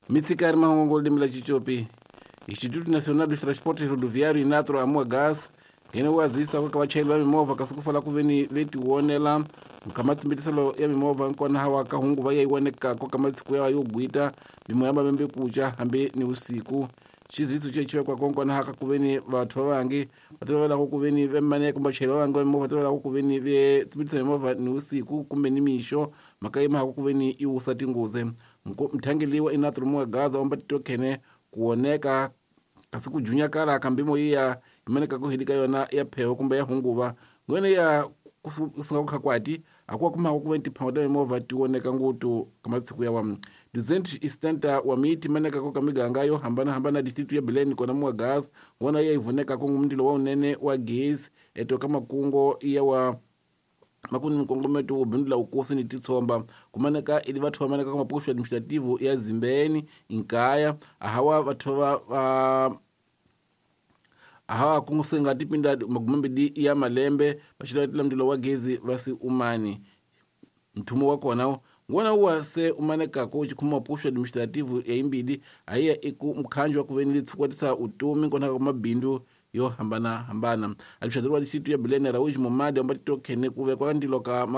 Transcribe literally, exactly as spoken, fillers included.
Mitsikari mahongo de mila chichopi. Instituto Nacional dos Transportes Rodoviário Inatro Amua Gas. Kene wazisa kwa kawachaila mimova kasukufala kuveni veti uonela. Mkamatsi mbitisalo ya mimova nkona hawa kahungu vaya iwaneka kwa kamatsi kuya wayo guita. Mimoyamba membe kucha hambe ni usiku. Chizi vitu chechewe kwa konkona haka kuveni watu wangi. Watawala kukuveni vemane kumbachela wangi wa mimova. Watawala kukuveni ve tibitisa mimova ni usiku kumbe ni misho. Makaima haka kuveni iu sati nguze. Mtangiliwa Inatro Amua Gas wamba titokene kuoneka kasiku junya kala kambimo iya imaneka kuhilika yona ya peo kumba ya hunguva ngwene ya kusinga kukakwati akuwa kuma kuwenti pangota mova tuoneka ngutu kama siku ya wa Duzent istanta wa miti maneka kwa kamigangayo hambana hambana district ya Beleni kona Amua Gas ngona ya ivuneka kungu mndilo wa unene wa gas eto kama kungo iya wa makuni mkongometu ubindula ukusi ni titsomba kumaneka ili watu wamaneka kama posho administrativu ya Zimbeni inkaya ahawa watu wa uh, ahawa kungusenga tipinda magumambidi ya malembe bashira tila mdilo wa gezi vasi umani mtumu wako nao ngona uwa se umaneka kuchi kuma posho administrativu ya imbidi ahiya iku mkanjwa kuvenili tsukwatisa utumi kona kama bindu yo hambana hambana alishadhurwa disitu ya Beleni Rauji Momadi ambati tokene kuwe kwa ndilo ka